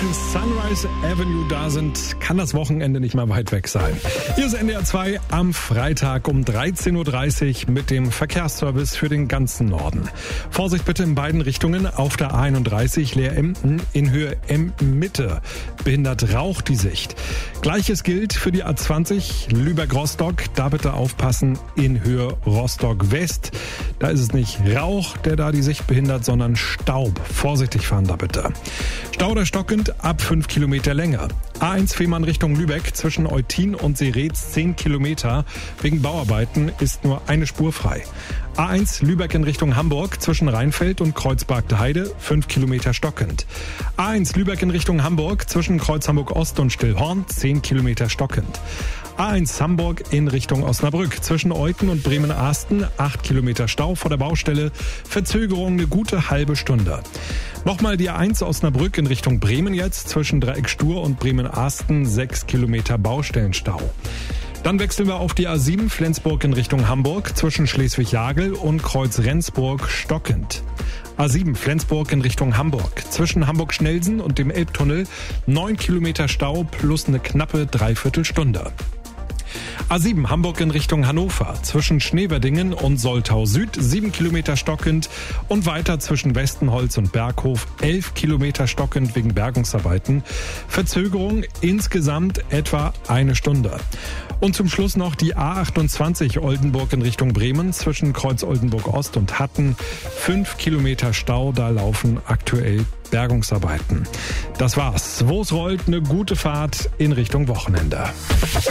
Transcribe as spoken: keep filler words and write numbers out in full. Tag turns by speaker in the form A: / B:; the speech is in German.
A: Wenn Sunrise Avenue da sind, kann das Wochenende nicht mal weit weg sein. Hier ist N D R zwei am Freitag um dreizehn Uhr dreißig mit dem Verkehrsservice für den ganzen Norden. Vorsicht bitte in beiden Richtungen. Auf der A einunddreißig Leer-Emden in Höhe M-Mitte behindert Rauch die Sicht. Gleiches gilt für die A zwanzig Lübeck-Rostock. Da bitte aufpassen in Höhe Rostock-West. Da ist es nicht Rauch, der da die Sicht behindert, sondern Staub. Vorsichtig fahren da bitte. Stau oder stockend ab fünf Kilometer länger. A eins Fehmarn Richtung Lübeck zwischen Eutin und Seretz zehn Kilometer. Wegen Bauarbeiten ist nur eine Spur frei. A eins Lübeck in Richtung Hamburg zwischen Rheinfeld und Kreuzberg Heide fünf Kilometer stockend. A eins Lübeck in Richtung Hamburg zwischen Kreuz Hamburg Ost und Stillhorn zehn Kilometer stockend. A eins Hamburg in Richtung Osnabrück zwischen Euten und Bremen-Ahsten acht Kilometer Stau vor der Baustelle. Verzögerung eine gute halbe Stunde. Nochmal die A eins Osnabrück in Richtung Bremen jetzt zwischen Dreieck Stur und Bremen-Ahsten sechs Kilometer Baustellenstau. Dann wechseln wir auf die A sieben Flensburg in Richtung Hamburg zwischen Schleswig-Jagel und Kreuz-Rendsburg stockend. A sieben Flensburg in Richtung Hamburg zwischen Hamburg-Schnelsen und dem Elbtunnel neun Kilometer Stau plus eine knappe Dreiviertelstunde. A sieben Hamburg in Richtung Hannover zwischen Schneverdingen und Soltau Süd sieben Kilometer stockend und weiter zwischen Westenholz und Berghof elf Kilometer stockend wegen Bergungsarbeiten. Verzögerung insgesamt etwa eine Stunde. Und zum Schluss noch die A achtundzwanzig Oldenburg in Richtung Bremen zwischen Kreuz Oldenburg Ost und Hatten fünf Kilometer Stau, da laufen aktuell Bergungsarbeiten. Das war's. Wo's rollt, eine gute Fahrt in Richtung Wochenende.